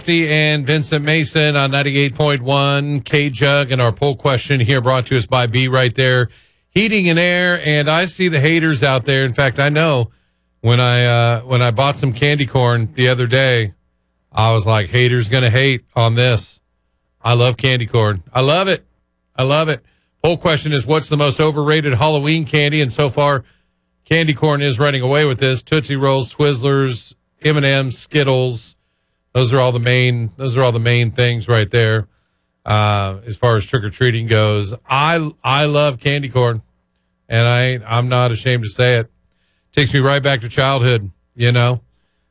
And Vincent Mason on 98.1 K-Jug, and our poll question here brought to us by B right there, Heating and Air. And I see the haters out there. In fact, I know when I bought some candy corn the other day, I was like, haters gonna hate on this. I love candy corn. I love it. Poll question is, what's the most overrated Halloween candy? And so far, candy corn is running away with this. Tootsie Rolls, Twizzlers, M&M's, Skittles. Those are all the main things right there. As far as trick-or-treating goes, I love candy corn, and I'm not ashamed to say it. Takes me right back to childhood, some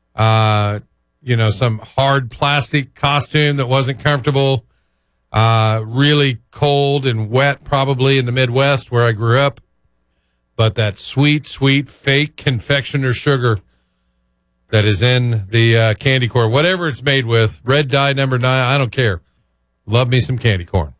hard plastic costume that wasn't comfortable, really cold and wet probably in the Midwest where I grew up, but that sweet, sweet fake confectioner sugar that is in the candy corn, whatever it's made with, red dye number 9, I don't care. Love me some candy corn.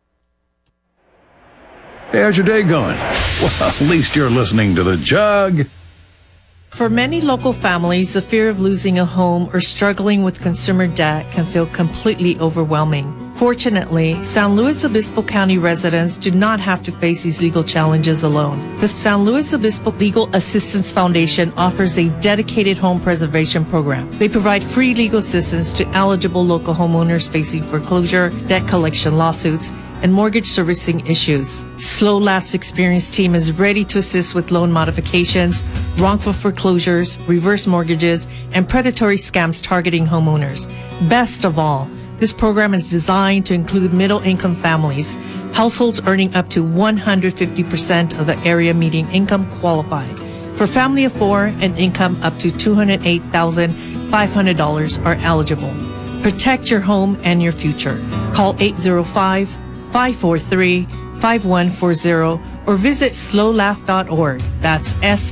Hey, how's your day going? Well, at least you're listening to The Jug. For many local families, the fear of losing a home or struggling with consumer debt can feel completely overwhelming. Fortunately, San Luis Obispo County residents do not have to face these legal challenges alone. The San Luis Obispo Legal Assistance Foundation offers a dedicated home preservation program. They provide free legal assistance to eligible local homeowners facing foreclosure, debt collection lawsuits, and mortgage servicing issues. Slow Laugh's experienced team is ready to assist with loan modifications, wrongful foreclosures, reverse mortgages, and predatory scams targeting homeowners. Best of all, this program is designed to include middle-income families. Households earning up to 150% of the area median income qualify. For family of 4, an income up to $208,500 are eligible. Protect your home and your future. Call 805-543-5140 or visit slowlaugh.org. That's